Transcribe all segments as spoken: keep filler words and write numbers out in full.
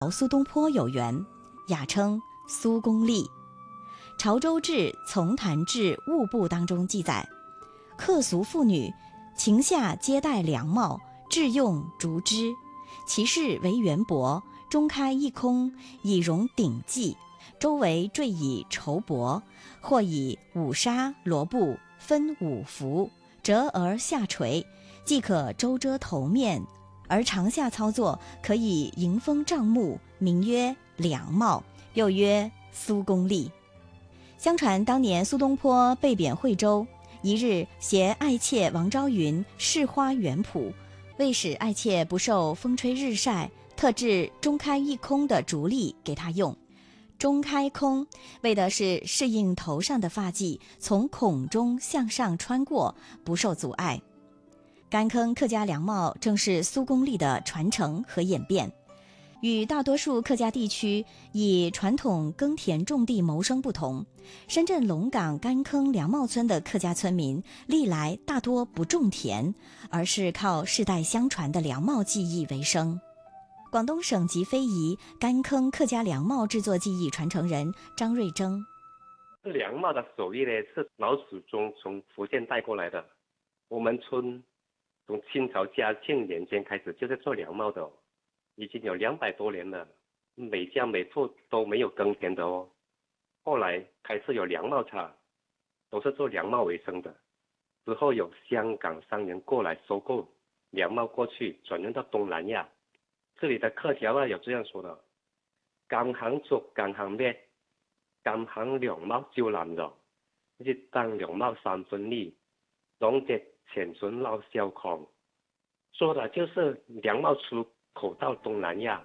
苏东坡有缘，雅称苏公立。潮州志·丛谈志物部当中记载，客俗妇女情下皆戴凉帽，置用竹枝，其饰为圆帛，中开一空，以容顶髻，周围缀以绸帛，或以五纱罗布分五幅，折而下垂，既可周遮头面，而长下操作可以迎风障目，名曰凉帽，又曰苏公立。相传当年苏东坡被贬惠州，一日携爱妾王昭云试花园圃，为使爱妾不受风吹日晒，特制中开一空的竹笠给她用。中开空为的是适应头上的发髻从孔中向上穿过，不受阻碍。干坑客家凉帽正是苏公立的传承和演变。与大多数客家地区以传统耕田种地谋生不同，深圳龙岗干坑凉帽村的客家村民历来大多不种田，而是靠世代相传的凉帽技艺为生。广东省籍非遗干坑客家凉帽制作技艺传承人张瑞征。 凉帽的手艺呢，是老祖宗从福建带过来的。我们村从清朝嘉庆年间开始就在做凉帽的、哦，已经有两百多年了，每家每户都没有耕田的哦。后来开始有凉帽厂，都是做凉帽为生的。之后有香港商人过来收购凉帽，过去转运到东南亚。这里的客条啊有这样说的：甘行竹甘行咩，甘行凉帽照南咗，一当凉帽三分利，龙节浅纯老小康。说的就是凉帽出口到东南亚。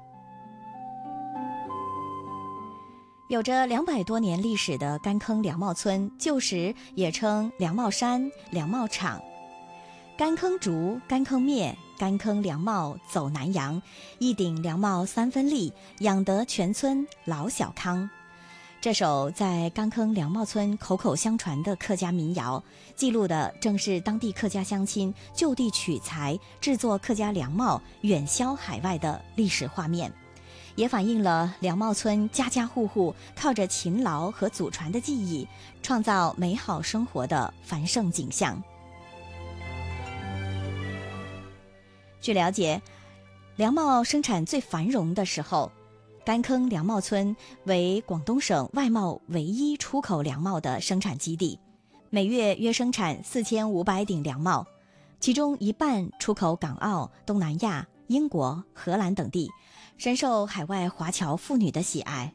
有着两百多年历史的干坑凉帽村，旧时也称凉帽山、凉帽场。干坑竹、干坑篾、干坑凉帽走南洋，一顶凉帽三分利，养得全村老小康。这首在干坑凉帽村口口相传的客家民谣，记录的正是当地客家乡亲就地取材制作客家凉帽远销海外的历史画面，也反映了凉帽村家家户户靠着勤劳和祖传的技艺，创造美好生活的繁盛景象。据了解，凉帽生产最繁荣的时候，干坑凉帽村为广东省外贸唯一出口凉帽的生产基地，每月约生产四千五百顶凉帽，其中一半出口港澳、东南亚、英国、荷兰等地，深受海外华侨妇女的喜爱。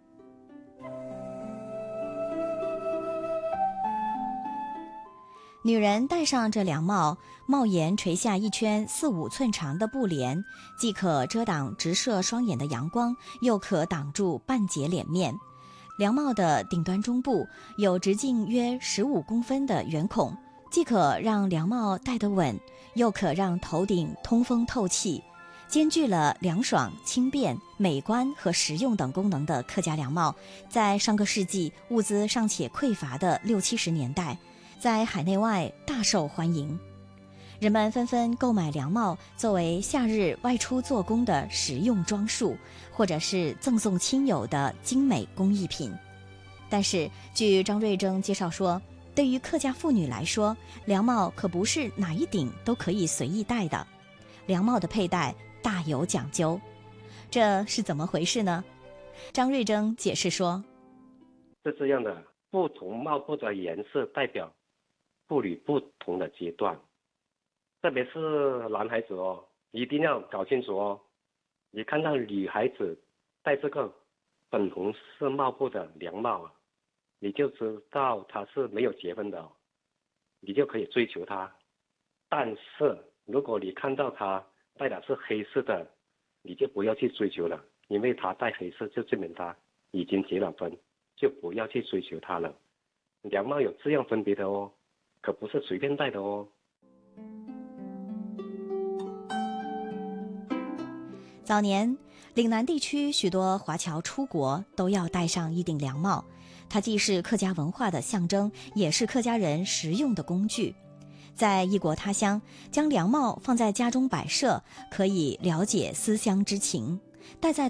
女人戴上这凉帽，帽檐垂下一圈四五寸长的布帘，既可遮挡直射双眼的阳光，又可挡住半截脸面。凉帽的顶端中部有直径约十五公分的圆孔，既可让凉帽戴得稳，又可让头顶通风透气。兼具了凉爽、轻便、美观和实用等功能的客家凉帽，在上个世纪物资尚且匮乏的六七十年代，在海内外大受欢迎，人们纷纷购买凉帽作为夏日外出做工的实用装束，或者是赠送亲友的精美工艺品。但是据张瑞征介绍说，对于客家妇女来说，凉帽可不是哪一顶都可以随意戴的，凉帽的佩戴大有讲究。这是怎么回事呢？张瑞征解释说， 是这样的，不同帽布的颜色代表妇女不同的阶段，特别是男孩子哦，一定要搞清楚哦。你看到女孩子戴这个粉红色帽布的凉帽啊，你就知道她是没有结婚的哦，你就可以追求她。但是如果你看到她戴的是黑色的，你就不要去追求了，因为她戴黑色就证明她已经结了婚，就不要去追求她了。凉帽有这样分别的哦，可不是随便戴的哦。 早年岭南地区许多华侨出国都要戴上一顶凉帽，它既是客家文化的象征，也是客家人实用的工具。在异国他乡，将凉帽放在家中摆设，可以了解思乡之情， 戴在